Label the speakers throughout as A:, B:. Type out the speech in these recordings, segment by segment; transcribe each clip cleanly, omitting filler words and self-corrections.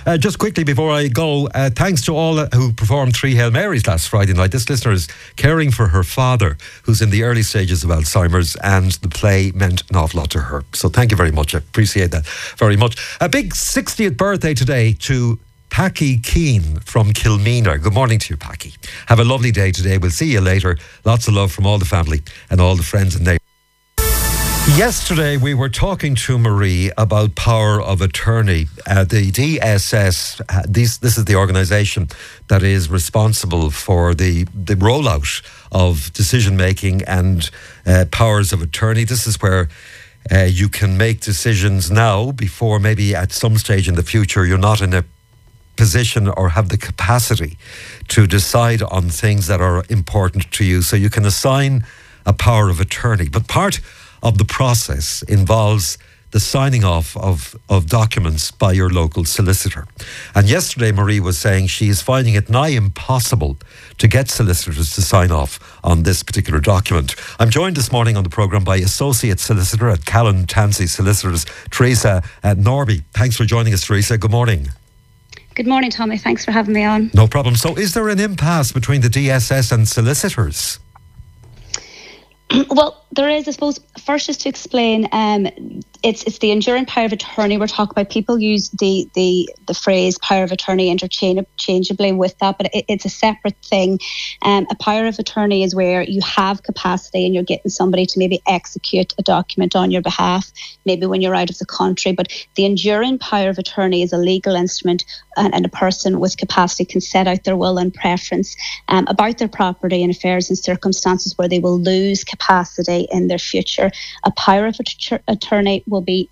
A: Just quickly before I go, thanks to all who performed 3 Hail Marys last Friday night. This listener is caring for her father, who's in the early stages of Alzheimer's, and the play meant an awful lot to her. So thank you very much. I appreciate that very much. A big 60th birthday today to Packy Keane from Kilmeena. Good morning to you, Packy. Have a lovely day today. We'll see you later. Lots of love from all the family and all the friends and neighbours. Yesterday we were talking to Marie about power of attorney. The DSS, this is the organisation that is responsible for the rollout of decision making and powers of attorney. This is where you can make decisions now before maybe at some stage in the future you're not in a position or have the capacity to decide on things that are important to you. So you can assign a power of attorney. But part of the process involves the signing off of documents by your local solicitor. And yesterday Marie was saying she is finding it nigh impossible to get solicitors to sign off on this particular document. I'm joined this morning on the programme by Associate Solicitor at Callan Tansey Solicitors, Teresa Norby. Thanks for joining us, Teresa. Good morning.
B: Good morning, Tommy. Thanks for having me on.
A: No problem. So is there an impasse between the DSS and solicitors?
B: Well, there is, I suppose. First, just to explain, it's the enduring power of attorney we're talking about. People use the phrase power of attorney interchangeably with that, but it's a separate thing. A power of attorney is where you have capacity and you're getting somebody to maybe execute a document on your behalf, maybe when you're out of the country. But the enduring power of attorney is a legal instrument, and a person with capacity can set out their will and preference about their property and affairs in circumstances where they will lose capacity in their future. A power of attorney will be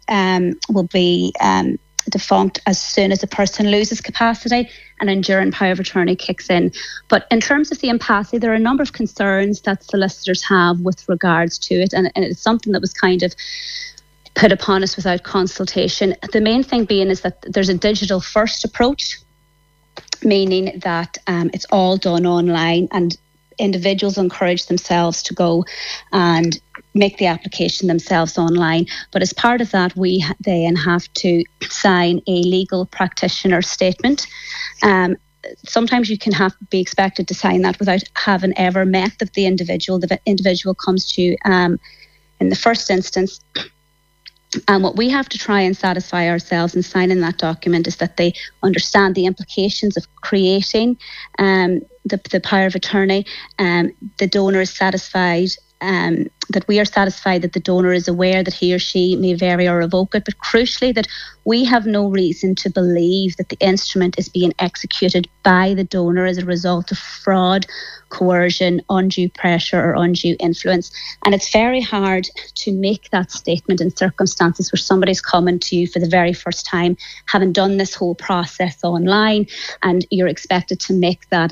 B: defunct as soon as a person loses capacity, and enduring power of attorney kicks in. But in terms of the impasse, there are a number of concerns that solicitors have with regards to it, and it's something that was kind of put upon us without consultation. The main thing being is that there's a digital first approach, meaning that it's all done online, and individuals encourage themselves to go and make the application themselves online. But as part of that, we then have to sign a legal practitioner statement. Sometimes you can be expected to sign that without having ever met the individual. The individual comes to you in the first instance. And what we have to try and satisfy ourselves in signing that document is that they understand the implications of creating the power of attorney. The donor is satisfied, that we are satisfied that the donor is aware that he or she may vary or revoke it, but crucially that we have no reason to believe that the instrument is being executed by the donor as a result of fraud, coercion, undue pressure or undue influence. And it's very hard to make that statement in circumstances where somebody's coming to you for the very first time, having done this whole process online, and you're expected to make that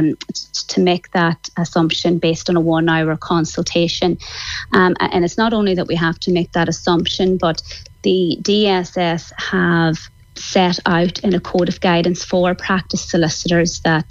B: assumption based on a 1-hour consultation. And it's not only that we have to make that assumption, but the DSS have set out in a code of guidance for practice solicitors that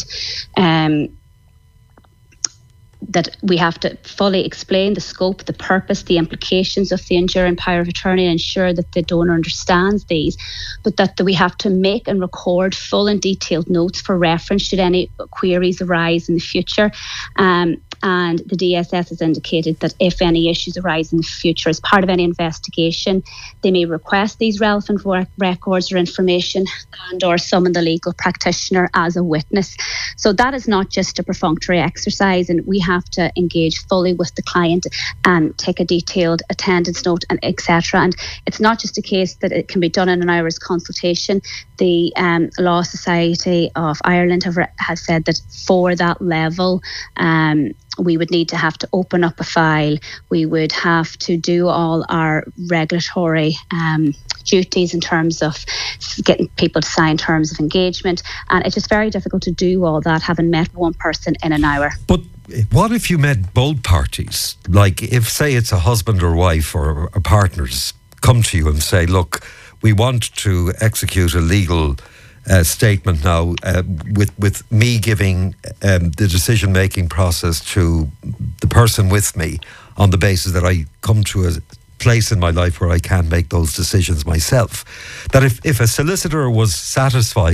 B: we have to fully explain the scope, the purpose, the implications of the enduring power of attorney, and ensure that the donor understands these, but that we have to make and record full and detailed notes for reference should any queries arise in the future. And the DSS has indicated that if any issues arise in the future as part of any investigation, they may request these relevant records or information and or summon the legal practitioner as a witness. So that is not just a perfunctory exercise, and we have to engage fully with the client and take a detailed attendance note and etc. And it's not just a case that it can be done in an hour's consultation. The Law Society of Ireland have said that for that level, we would need to have to open up a file. We would have to do all our regulatory duties in terms of getting people to sign terms of engagement. And it's just very difficult to do all that having met one person in an hour.
A: But what if you met both parties? Like if, say, it's a husband or wife or partners come to you and say, look, we want to execute a legal statement now with me giving the decision-making process to the person with me on the basis that I come to a place in my life where I can make those decisions myself. That if a solicitor was satisfied